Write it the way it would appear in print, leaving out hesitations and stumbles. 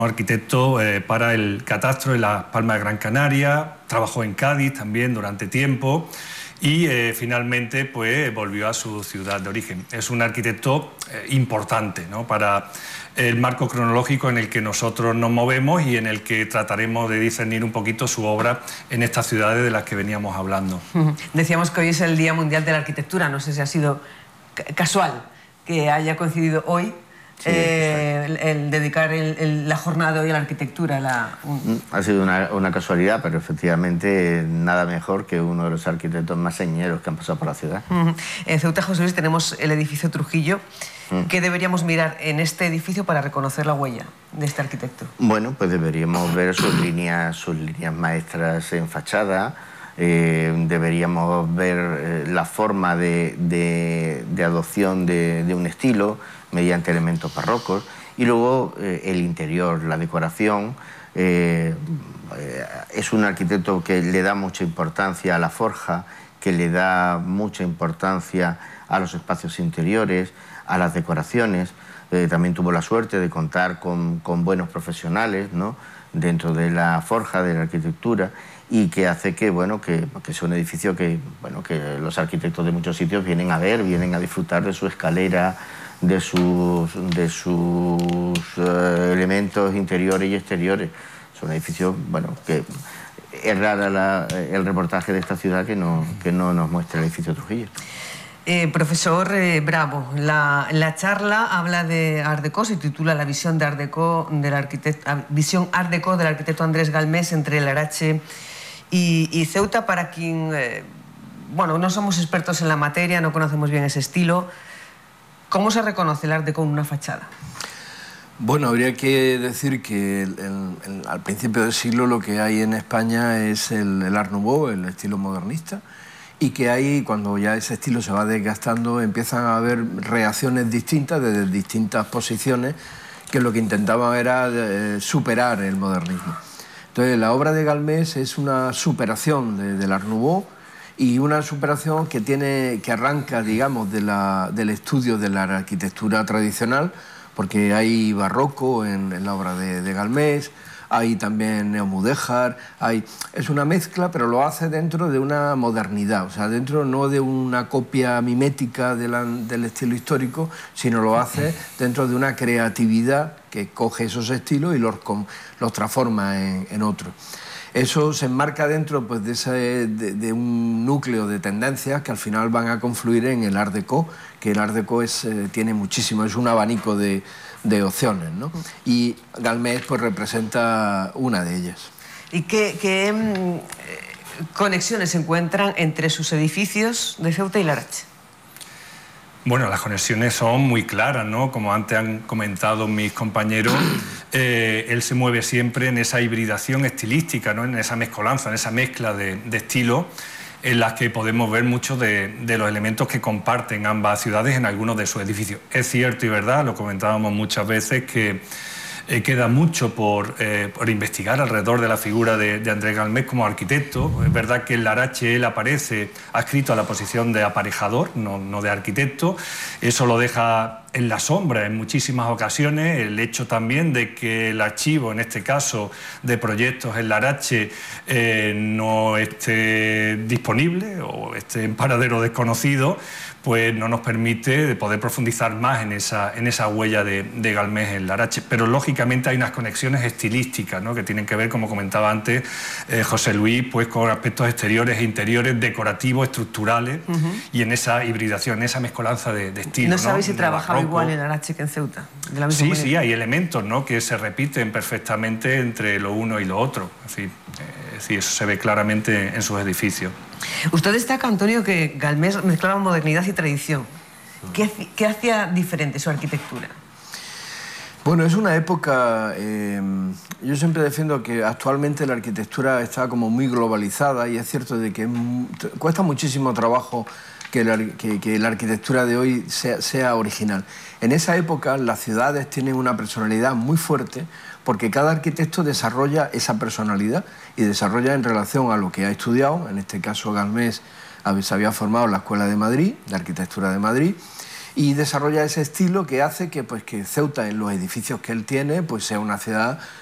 arquitecto para el catastro de Las Palmas de Gran Canaria, trabajó en Cádiz también durante tiempo y finalmente pues volvió a su ciudad de origen. Es un arquitecto importante, ¿no?, para el marco cronológico en el que nosotros nos movemos y en el que trataremos de discernir un poquito su obra en estas ciudades de las que veníamos hablando. Decíamos que hoy es el Día Mundial de la Arquitectura, no sé si ha sido casual que haya coincidido hoy. Sí, el dedicar la jornada de hoy a la arquitectura. Ha sido una casualidad, pero efectivamente nada mejor que uno de los arquitectos más señeros que han pasado por la ciudad. En Ceuta, José Luis, tenemos el edificio Trujillo. ¿Qué deberíamos mirar en este edificio para reconocer la huella de este arquitecto? Bueno, pues deberíamos ver sus líneas maestras en fachada. Deberíamos ver la forma de adopción de un estilo mediante elementos barrocos y luego el interior, la decoración. Es un arquitecto que le da mucha importancia a la forja, que le da mucha importancia a los espacios interiores, a las decoraciones. También tuvo la suerte de contar con buenos profesionales, ¿no?, dentro de la forja, de la arquitectura, y que hace que, bueno, que sea un edificio que los arquitectos de muchos sitios vienen a ver, vienen a disfrutar de su escalera, de sus elementos interiores y exteriores. Es un edificio, bueno, que es rara el reportaje de esta ciudad que no nos muestra el edificio Trujillo. Profesor Bravo, la charla habla de Art Deco, se titula La visión de Art Deco del arquitecto Andrés Galmés entre Larache y Ceuta. Para quien, bueno, no somos expertos en la materia, no conocemos bien ese estilo, ¿cómo se reconoce el Art Deco en una fachada? Bueno, habría que decir que al principio del siglo lo que hay en España es el Art Nouveau, el estilo modernista, y que ahí, cuando ya ese estilo se va desgastando, empiezan a haber reacciones distintas desde distintas posiciones que lo que intentaban era superar el modernismo. Entonces, la obra de Galmés es una superación del Art Nouveau y una superación que arranca, digamos, del estudio de la arquitectura tradicional, porque hay barroco en la obra de Galmés, hay también neomudéjar, es una mezcla, pero lo hace dentro de una modernidad, o sea, dentro no de una copia mimética del estilo histórico, sino lo hace dentro de una creatividad que coge esos estilos y los transforma en otros. Eso se enmarca dentro, pues, de un núcleo de tendencias que al final van a confluir en el Art Deco, que el Art Deco tiene muchísimo, es un abanico de opciones, ¿no? Y Galmés pues representa una de ellas. ¿Y qué conexiones se encuentran entre sus edificios de Ceuta y Larache? Bueno, las conexiones son muy claras, ¿no? Como antes han comentado mis compañeros, él se mueve siempre en esa hibridación estilística, ¿no?, en esa mezcolanza, en esa mezcla de estilos, en las que podemos ver muchos de los elementos que comparten ambas ciudades en algunos de sus edificios. Es cierto y verdad, lo comentábamos muchas veces, que queda mucho por investigar alrededor de la figura de Andrés Galmés como arquitecto. Es verdad que en Larache él aparece adscrito a la posición de aparejador, no de arquitecto. Eso lo deja en la sombra en muchísimas ocasiones. El hecho también de que el archivo, en este caso de proyectos en Larache, no esté disponible o esté en paradero desconocido, pues no nos permite poder profundizar más en esa huella de Galmés en Larache. Pero lógicamente hay unas conexiones estilísticas, ¿no?, que tienen que ver, como comentaba antes José Luis, pues con aspectos exteriores e interiores, decorativos, estructurales, y en esa hibridación, en esa mezcolanza de estilos. ¿No sabéis si trabajaba igual en Larache que en Ceuta? Sí, hay elementos, ¿no?, que se repiten perfectamente entre lo uno y lo otro. Sí, eso se ve claramente en sus edificios. Usted destaca, Antonio, que Galmés mezclaba modernidad y tradición. ¿Qué hacía diferente su arquitectura? Bueno, es una época... yo siempre defiendo que actualmente la arquitectura está como muy globalizada, y es cierto de que cuesta muchísimo trabajo que la arquitectura de hoy sea original. En esa época las ciudades tienen una personalidad muy fuerte, porque cada arquitecto desarrolla esa personalidad y desarrolla en relación a lo que ha estudiado. En este caso Galmés se había formado en la Escuela de Madrid, de Arquitectura de Madrid, y desarrolla ese estilo que hace que, pues, que Ceuta, en los edificios que él tiene, pues sea una ciudad